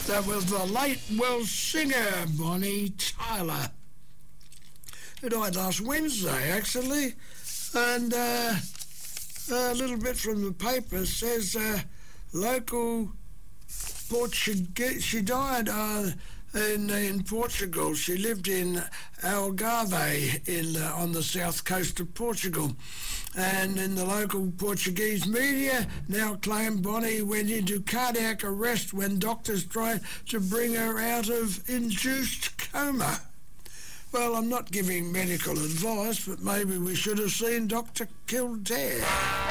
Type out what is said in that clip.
That was the late Welsh singer Bonnie Tyler, who died last Wednesday, actually. And a little bit from the paper says local Portuguese. She died in Portugal. She lived in Algarve on the south coast of Portugal. And in the local Portuguese media now claim Bonnie went into cardiac arrest when doctors tried to bring her out of induced coma. Well, I'm not giving medical advice, but maybe we should have seen Dr. Kildare.